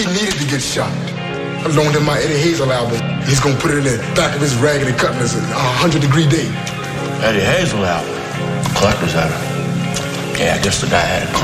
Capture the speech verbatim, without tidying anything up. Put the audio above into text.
needed to get shot. I loaned him my Eddie Hazel album. He's gonna put it in the back of his Raggedy Cutlass, a hundred degree day. Eddie Hazel album? Collector's item. Yeah, I guess the guy had a